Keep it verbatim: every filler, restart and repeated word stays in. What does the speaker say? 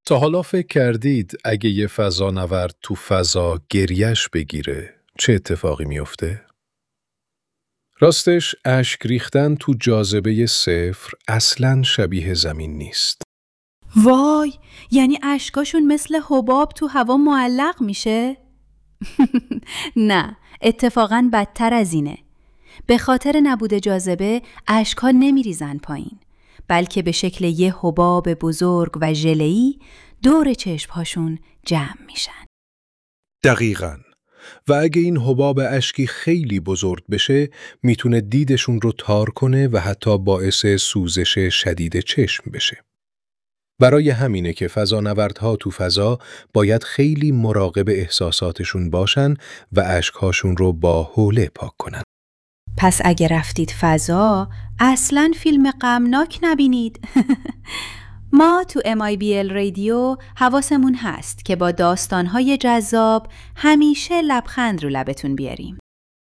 تا حالا فکر کردید اگه یه فضانورد تو فضا گریش بگیره چه اتفاقی میفته؟ راستش اشک ریختن تو جاذبه صفر اصلاً شبیه زمین نیست. وای، یعنی اشکاشون مثل حباب تو هوا معلق میشه؟ نه، اتفاقاً بدتر از اینه. به خاطر نبود جاذبه اشک‌ها نمیریزن پایین، بلکه به شکل یه حباب بزرگ و ژله‌ای دور چشم‌هاشون جمع میشن. دقیقاً. و اگه این حباب اشکی خیلی بزرگ بشه میتونه دیدشون رو تار کنه و حتی باعث سوزش شدید چشم بشه. برای همینه که فضانوردها تو فضا باید خیلی مراقب احساساتشون باشن و اشکهاشون رو با حوله پاک کنن. پس اگه رفتید فضا اصلاً فیلم غمناک نبینید. ما تو ام آی بی ال رادیو حواسمون هست که با داستان‌های جذاب همیشه لبخند رو لبتون بیاریم.